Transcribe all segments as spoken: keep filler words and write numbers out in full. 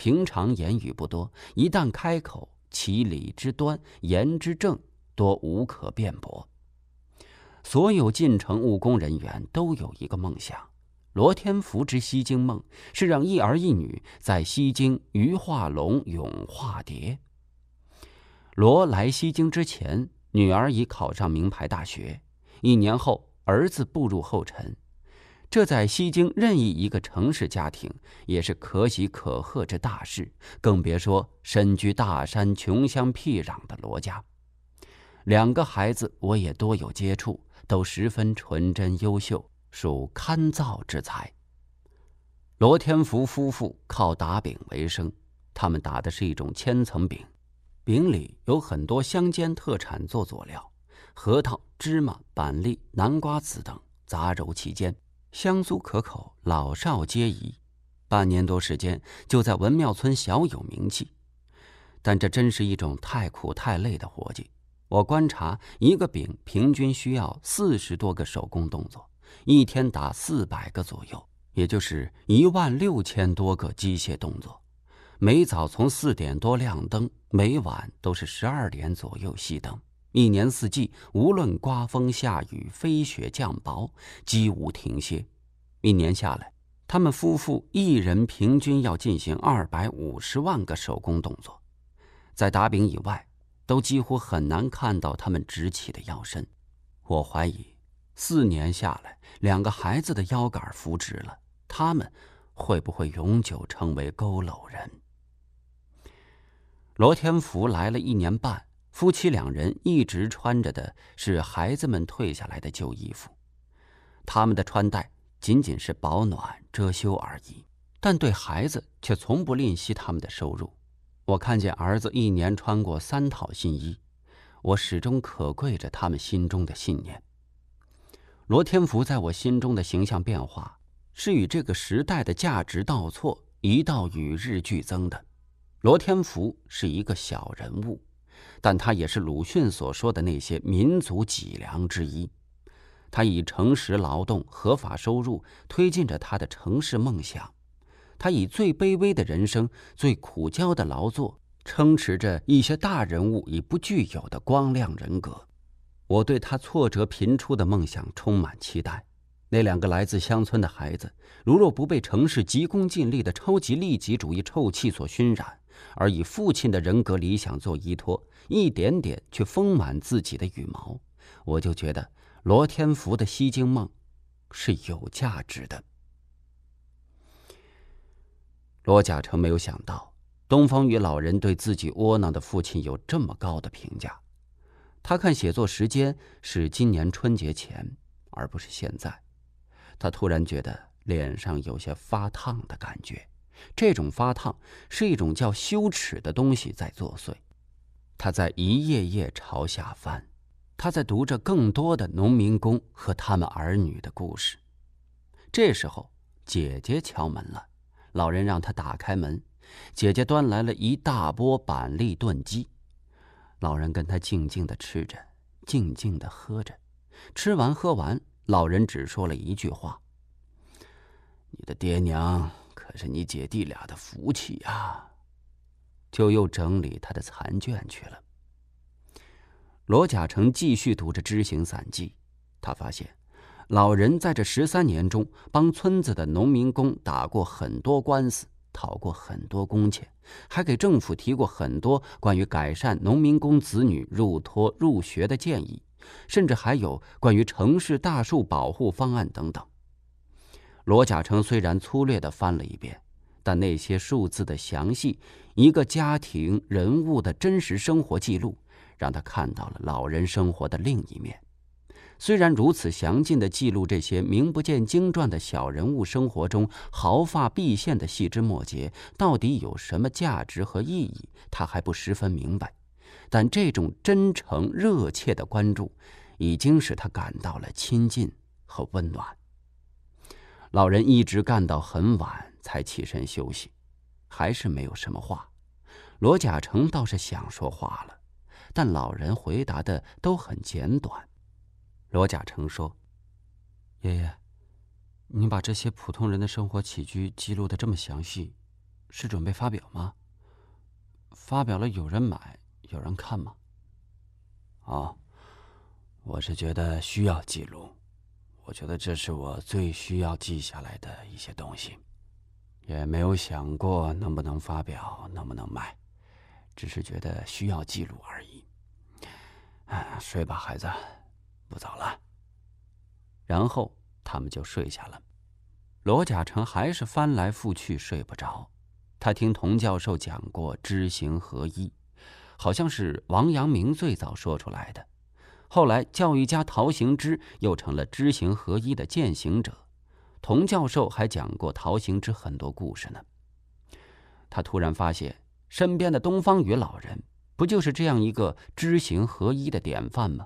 平常言语不多，一旦开口，其理之端，言之正，多无可辩驳。所有进城务工人员都有一个梦想，罗天福之西京梦是让一儿一女在西京鱼化龙，永化蝶。罗来西京之前，女儿已考上名牌大学，一年后儿子步入后尘，这在西京任意一个城市家庭也是可喜可贺之大事，更别说身居大山穷乡僻壤的罗家。两个孩子我也多有接触，都十分纯真优秀，属堪造之才。罗天福夫妇靠打饼为生，他们打的是一种千层饼，饼里有很多乡间特产做佐料，核桃、芝麻、板栗、南瓜子等杂糅其间，香酥可口，老少皆宜。半年多时间，就在文庙村小有名气。但这真是一种太苦太累的活计。我观察，一个饼平均需要四十多个手工动作，一天打四百个左右，也就是一万六千多个机械动作。每早从四点多亮灯，每晚都是十二点左右熄灯。一年四季，无论刮风下雨、飞雪降雹，几无停歇。一年下来，他们夫妇一人平均要进行二百五十万个手工动作。在打饼以外，都几乎很难看到他们直起的腰身。我怀疑，四年下来，两个孩子的腰杆扶直了，他们会不会永久成为佝偻人？罗天福来了一年半，夫妻两人一直穿着的是孩子们退下来的旧衣服，他们的穿戴仅仅是保暖遮羞而已，但对孩子却从不吝惜他们的收入。我看见儿子一年穿过三套新衣，我始终可贵着他们心中的信念。罗天福在我心中的形象变化，是与这个时代的价值倒错一道与日俱增的。罗天福是一个小人物，但他也是鲁迅所说的那些民族脊梁之一。他以诚实劳动、合法收入推进着他的城市梦想。他以最卑微的人生、最苦焦的劳作，撑持着一些大人物已不具有的光亮人格。我对他挫折频出的梦想充满期待。那两个来自乡村的孩子，如若不被城市急功近利的超级利己主义臭气所熏染，而以父亲的人格理想做依托，一点点去丰满自己的羽毛，我就觉得罗天福的西京梦是有价值的。罗甲成没有想到，东方雨老人对自己窝囊的父亲有这么高的评价。他看写作时间是今年春节前，而不是现在。他突然觉得脸上有些发烫的感觉，这种发烫是一种叫羞耻的东西在作祟。他在一页页朝下翻，他在读着更多的农民工和他们儿女的故事。这时候，姐姐敲门了。老人让他打开门，姐姐端来了一大钵板栗炖鸡。老人跟他静静地吃着，静静地喝着。吃完喝完，老人只说了一句话：你的爹娘可是你姐弟俩的福气啊。就又整理他的残卷去了。罗甲成继续读着《知行散记》，他发现老人在这十三年中，帮村子的农民工打过很多官司，讨过很多工钱，还给政府提过很多关于改善农民工子女入托入学的建议，甚至还有关于城市大树保护方案等等。罗甲成虽然粗略地翻了一遍，但那些数字的详细，一个家庭人物的真实生活记录，让他看到了老人生活的另一面。虽然如此详尽地记录这些名不见经传的小人物生活中毫发毕现的细枝末节到底有什么价值和意义，他还不十分明白，但这种真诚热切的关注已经使他感到了亲近和温暖。老人一直干到很晚才起身休息，还是没有什么话。罗甲成倒是想说话了，但老人回答的都很简短。罗甲成说：爷爷，您把这些普通人的生活起居记录得这么详细， 是准备发表吗？发表了有人买，有人看吗？哦，我是觉得需要记录，我觉得这是我最需要记下来的一些东西，也没有想过能不能发表，能不能卖，只是觉得需要记录而已。啊，睡吧，孩子，不早了。然后他们就睡下了。罗甲成还是翻来覆去睡不着。他听童教授讲过知行合一，好像是王阳明最早说出来的。后来教育家陶行知又成了知行合一的践行者。童教授还讲过陶行知很多故事呢。他突然发现，身边的东方雨老人不就是这样一个知行合一的典范吗？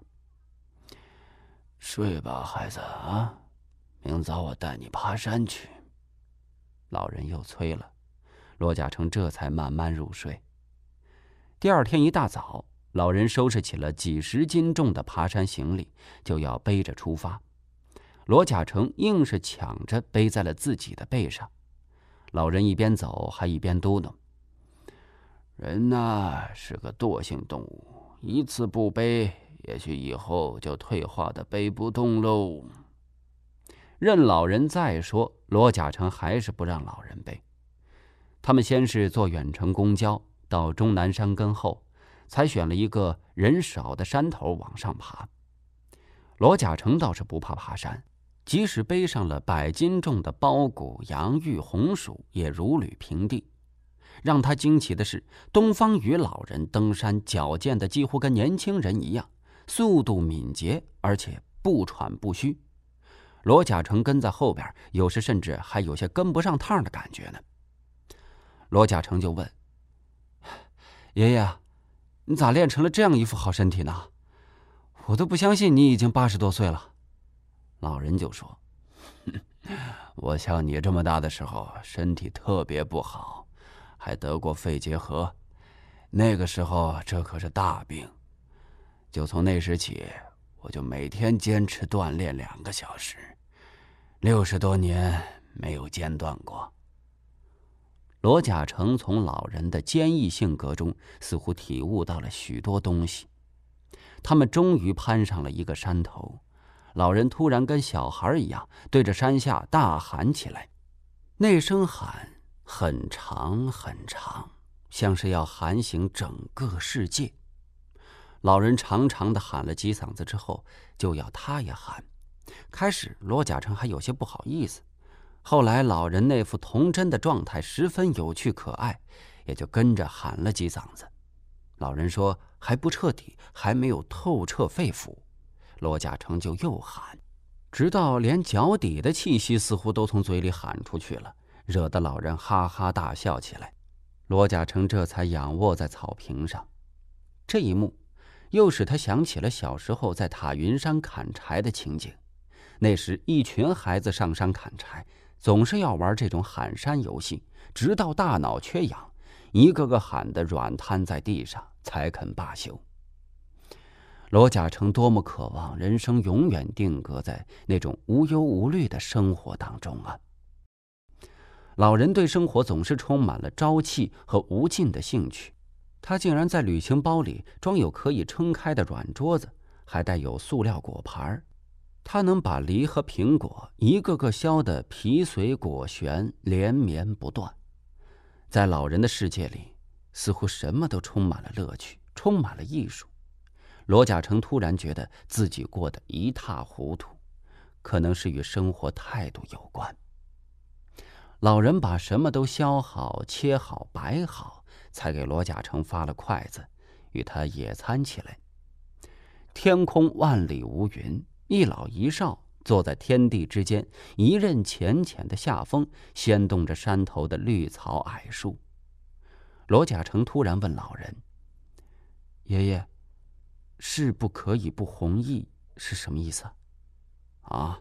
睡吧，孩子啊，明早我带你爬山去。老人又催了，罗甲成这才慢慢入睡。第二天一大早，老人收拾起了几十斤重的爬山行李，就要背着出发。罗甲成硬是抢着背在了自己的背上。老人一边走还一边嘟囔：人呐，是个惰性动物，一次不背，也许以后就退化的背不动喽。任老人再说，罗甲成还是不让老人背。他们先是坐远程公交到终南山根后，才选了一个人少的山头往上爬。罗甲成倒是不怕爬山，即使背上了百斤重的包谷、洋芋、红薯，也如履平地。让他惊奇的是，东方雨老人登山矫健的几乎跟年轻人一样，速度敏捷，而且不喘不虚。罗甲成跟在后边，有时甚至还有些跟不上趟的感觉呢。罗甲成就问：爷爷，你咋练成了这样一副好身体呢？我都不相信你已经八十多岁了。老人就说：我像你这么大的时候，身体特别不好，还得过肺结核，那个时候这可是大病。就从那时起，我就每天坚持锻炼两个小时，六十多年没有间断过。罗甲成从老人的坚毅性格中似乎体悟到了许多东西。他们终于攀上了一个山头，老人突然跟小孩一样对着山下大喊起来。那声喊很长很长，像是要喊醒整个世界。老人长长的喊了几嗓子之后，就要他也喊。开始罗甲成还有些不好意思，后来老人那副童真的状态十分有趣可爱，也就跟着喊了几嗓子。老人说还不彻底，还没有透彻肺腑。罗甲成就又喊，直到连脚底的气息似乎都从嘴里喊出去了，惹得老人哈哈大笑起来。罗甲成这才仰卧在草坪上。这一幕又使他想起了小时候在塔云山砍柴的情景。那时一群孩子上山砍柴，总是要玩这种喊山游戏，直到大脑缺氧，一个个喊得软瘫在地上，才肯罢休。罗甲成多么渴望人生永远定格在那种无忧无虑的生活当中啊！老人对生活总是充满了朝气和无尽的兴趣。他竟然在旅行包里装有可以撑开的软桌子，还带有塑料果盘。他能把梨和苹果一个个削得皮随果旋，连绵不断。在老人的世界里，似乎什么都充满了乐趣，充满了艺术。罗甲成突然觉得自己过得一塌糊涂，可能是与生活态度有关。老人把什么都削好、切好、摆好，才给罗甲成发了筷子，与他野餐起来。天空万里无云，一老一少坐在天地之间，一任浅浅的夏风掀动着山头的绿草矮树。罗甲成突然问老人：爷爷，事不可以不弘毅是什么意思啊？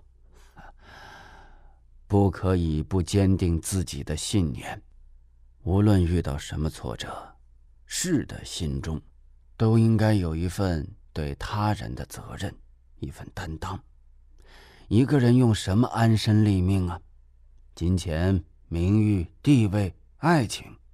不可以不坚定自己的信念，无论遇到什么挫折，士的心中都应该有一份对他人的责任，一份担当。一个人用什么安身立命啊？金钱、名誉、地位、 爱情